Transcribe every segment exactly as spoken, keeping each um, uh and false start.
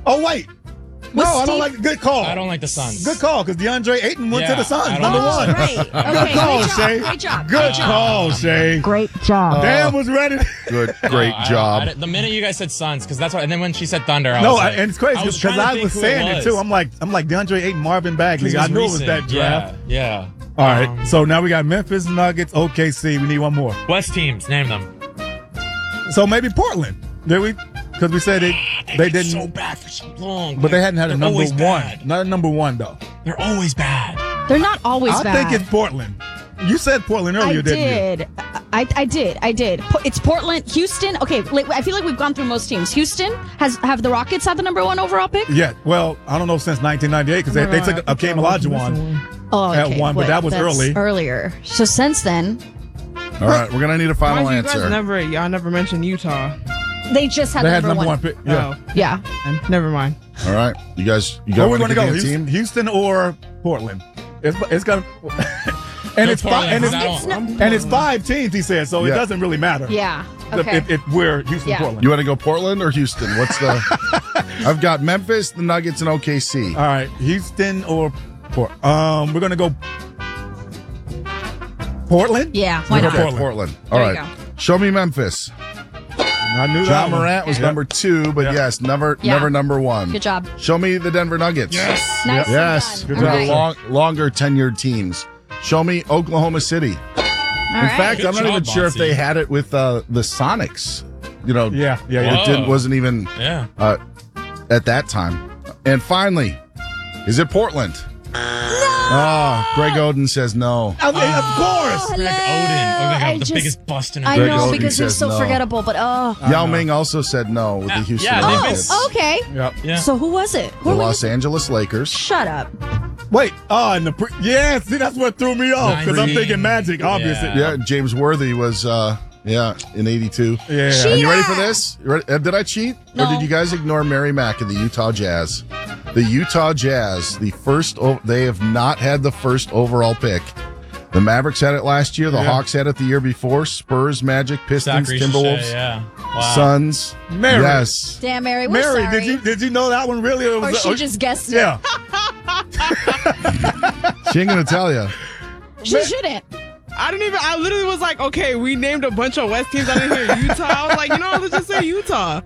Oh, wait. No, Was I don't Steve- like Good call. I don't like the Suns. Good call, because DeAndre Ayton went Yeah, to the Suns, I don't number like one. the Right. Okay. Good call, Great job. Shay. Great job. Good Great job. call, Shay. Great job. Dan was ready. Good, No, great I- job. I- the minute you guys said Suns, because that's what, and then when she said Thunder, I No, was I, like, and it's crazy I was because trying to I think was who saying it, was. too. I'm like, I'm like DeAndre Ayton, Marvin Bagley. 'Cause I knew it was recent. that draft. Yeah, yeah. All right, Um, so now we got Memphis Nuggets, O K C. We need one more. West teams, name them. So maybe Portland. Did we? Because we said it, They've they been didn't. so bad for so long. But they hadn't had a They're number always one. bad. Not a number one, though. They're always bad. They're not always I bad. think it's Portland. You said Portland earlier, I didn't you? did. I, I did. I did. Po- It's Portland, Houston. Okay, like, I feel like we've gone through most teams. Houston has have the Rockets had the number one overall pick. Yeah. Well, I don't know since nineteen ninety-eight because they, they took Akeem Olajuwon. Oh, At okay, one, but that was that's early. Earlier. So since then, All right, we're gonna need a final Mind you, you guys answer. never, y'all never mentioned Utah. they just had They the had number, number one one. pick. Yeah. Oh, Yeah. and never mind. All right, you guys, you Where got we one going to go? a Houston, team? Houston or Portland? It's it's gonna. and Go it's five. Portland, And it's, 'cause I It's don't- not, and it's five teams. He said so. It Yeah. doesn't really matter. yeah. Okay. If, if we're Houston, Yeah. Portland. You want to go Portland or Houston? What's the? I've got Memphis, the Nuggets, and O K C. All right, Houston or Port. Um, we're gonna go Portland. yeah. Why We're not? gonna Okay, Portland. Portland. All There you right, show me Memphis. I knew that John one. Morant was Yeah. number two, but Yeah. yes, never, Yeah. never number one. Good job. Show me the Denver Nuggets. Yes. Nice. Yes, Done. Good All they're job. right. the long, longer tenured teams. Show me Oklahoma City. All In right. fact, Good I'm not job, even sure if Bonzi. they had it with uh, the Sonics. You know, Yeah, yeah, yeah. it Whoa. didn't, wasn't even Yeah. uh, at that time. And finally, is it Portland? Ah, Greg Oden says no. I mean, of course. Hello. Greg Oden. Oh my God, I the just- biggest bust in I Greg know Oden because they're says so no. forgettable, but oh. Yao Ming also said no with the Yeah, Houston yeah, they've Rockets. Oh, okay. Yep. Yeah. So who was it? Who The were we- Los Angeles Lakers. Shut up. Wait. Oh, and the pre- yeah. See, that's what threw me off because I'm nineteen. thinking Magic, obviously. Yeah. Yeah, James Worthy was, uh, yeah, in eighty-two. Yeah. She- And you ready for this? You ready? Uh, did I cheat? Or No. did you guys ignore Mary Mack and the Utah Jazz? The Utah Jazz, the first, o- they have not had the first overall pick. The Mavericks had it last year. The Yeah. Hawks had it the year before. Spurs, Magic, Pistons, Zachary Timberwolves, Shea, yeah. Wow. Suns. Mary. Yes. Damn, Mary. We're Mary, sorry. did you did you know that one really? Or, Or was she it- just guessed it. yeah. She ain't going to tell you. She shouldn't. I didn't even. I literally was like, okay, we named a bunch of West teams. I didn't hear Utah. I was like, you know, let's just say Utah.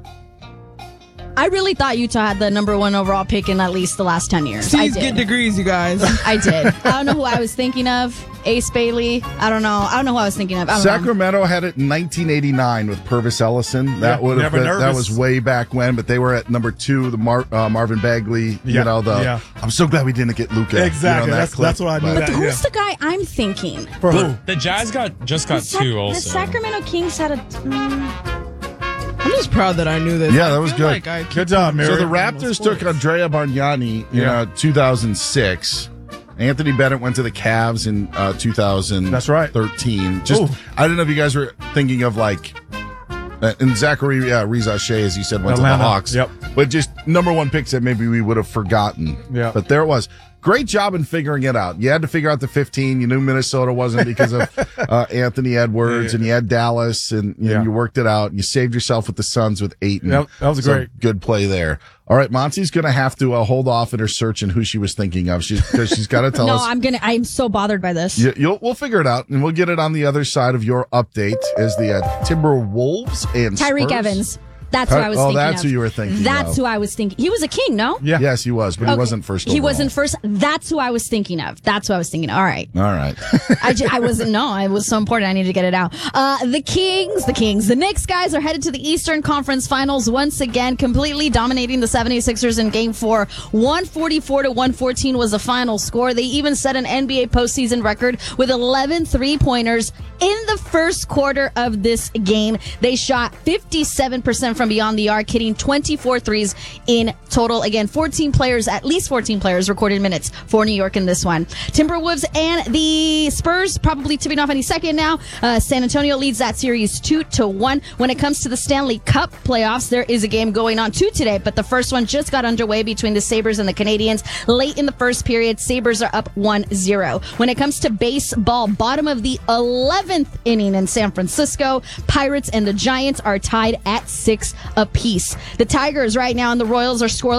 I really thought Utah had the number one overall pick in at least the last ten years. I C's get did. degrees, you guys. I did. I don't know who I was thinking of. Ace Bailey. I don't know. I don't know who I was thinking of. I don't know. Sacramento had it in nineteen eighty-nine with Purvis Ellison. That Yeah, would have never been, that nervous. was way back when, but they were at number two. The Mar, uh, Marvin Bagley. You Yeah, know the. yeah. I'm so glad we didn't get Luca. Exactly. That's- that's what I knew But that- who's yeah. the guy I'm thinking? For who? The Jazz got just got The Sac- two The also. Sacramento Kings had a. Mm, I'm just proud that I knew this. Yeah, I that was feel good. Like I Good job, Mary. So the Raptors took Andrea Bargnani in Yeah. uh, two thousand six. Anthony Bennett went to the Cavs in uh, two thousand. That's right. thirteen. Just Ooh. I don't know if you guys were thinking of like, uh, and Zachary yeah, Reza Shea, as you said, went Atlanta. to the Hawks. Yep. But just number one picks that maybe we would have forgotten. Yeah. But there it was. Great job in figuring it out. You had to figure out the fifteen. You knew Minnesota wasn't because of uh, Anthony Edwards, Yeah. and you had Dallas, and you, Yeah. you worked it out. You saved yourself with the Suns with Ayton. Yep, that was So, great. good play there. All right, Monty's going to have to uh, hold off in her search and who she was thinking of. She's because she's got to tell no, us. I'm gonna. I'm so bothered by this. You, you'll, we'll figure it out, and we'll get it on the other side of your update as the uh, Timberwolves and Tyreek Spurs. Evans. That's Ty- who I was oh, thinking that's of. who you were thinking That's of. who I was thinking. He was a king, no? Yeah. Yes, he was, but he Okay. wasn't first. He overall. wasn't first. That's who I was thinking of. That's who I was thinking. All right. All right. I, ju- I wasn't, no, it was so important. I needed to get it out. Uh, the Kings, the Kings, the Knicks guys are headed to the Eastern Conference Finals once again, completely dominating the seventy-sixers in game four. one forty-four to one fourteen was the final score. They even set an N B A postseason record with eleven three pointers in the first quarter of this game. They shot fifty-seven percent from beyond the arc, hitting twenty-four threes in total. Again, fourteen players, at least fourteen players recorded minutes for New York in this one. Timberwolves and the Spurs probably tipping off any second now. Uh, San Antonio leads that series two to one. When it comes to the Stanley Cup playoffs, there is a game going on too today, but the first one just got underway between the Sabres and the Canadiens. Late in the first period, Sabres are up one zero. When it comes to baseball, bottom of the eleventh inning in San Francisco, Pirates and the Giants are tied at six apiece. The Tigers right now and the Royals are scoreless.